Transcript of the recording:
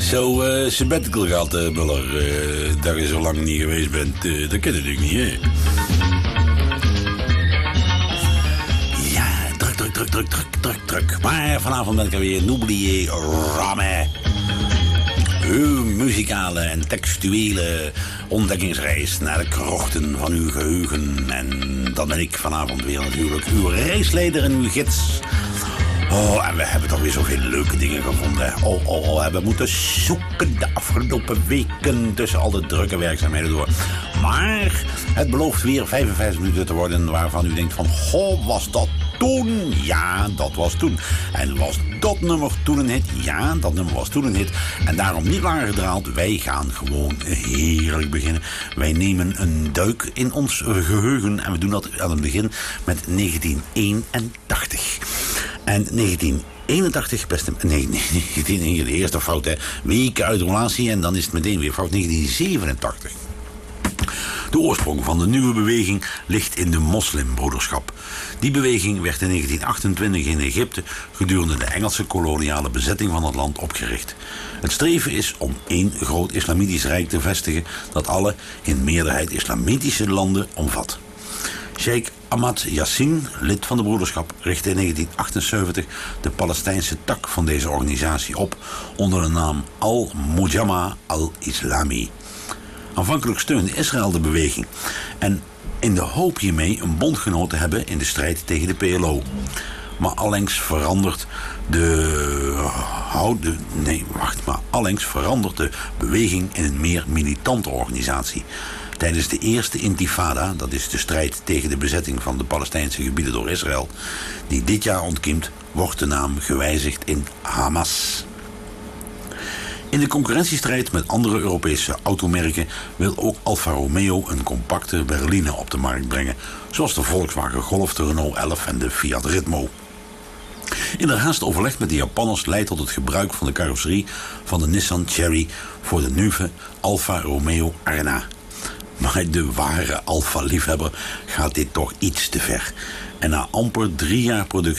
Zo sabbatical gehad, Muller. Dat je zo lang niet geweest bent, dat ken je natuurlijk niet, hè? Ja, druk. Maar vanavond ben ik er weer. N'oubliez jamais. Uw muzikale en textuele ontdekkingsreis naar de krochten van uw geheugen. En dan ben ik vanavond weer natuurlijk uw reisleider en uw gids. Oh, en we hebben toch weer zoveel leuke dingen gevonden. We hebben moeten zoeken de afgelopen weken tussen al de drukke werkzaamheden door. Maar het belooft weer 55 minuten te worden waarvan u denkt van... Goh, was dat toen? Ja, dat was toen. En was dat nummer toen een hit? Ja, dat nummer was toen een hit. En daarom niet langer gedraald. Wij gaan gewoon heerlijk beginnen. Wij nemen een duik in ons geheugen. En we doen dat aan het begin met 1981. En 1981, de eerste fout, hè. Weken uit de relatie en dan is het meteen weer fout. 1987. De oorsprong van de nieuwe beweging ligt in de moslimbroederschap. Die beweging werd in 1928 in Egypte gedurende de Engelse koloniale bezetting van het land opgericht. Het streven is om één groot islamitisch rijk te vestigen dat alle in meerderheid islamitische landen omvat. Sheikh Ahmad Yassin, lid van de broederschap, richtte in 1978 de Palestijnse tak van deze organisatie op onder de naam Al-Mujama al-Islami. Aanvankelijk steunde Israël de beweging en in de hoop hiermee een bondgenoot te hebben in de strijd tegen de PLO. Maar allengs verandert de beweging in een meer militante organisatie. Tijdens de eerste intifada, dat is de strijd tegen de bezetting van de Palestijnse gebieden door Israël, die dit jaar ontkiemt, wordt de naam gewijzigd in Hamas. In de concurrentiestrijd met andere Europese automerken wil ook Alfa Romeo een compacte berline op de markt brengen, zoals de Volkswagen Golf, de Renault 11 en de Fiat Ritmo. Inderhaast overleg met de Japanners leidt tot het gebruik van de carrosserie van de Nissan Cherry voor de nieuwe Alfa Romeo Arena. Maar de ware Alfa-liefhebber gaat dit toch iets te ver. En na amper 3 jaar productie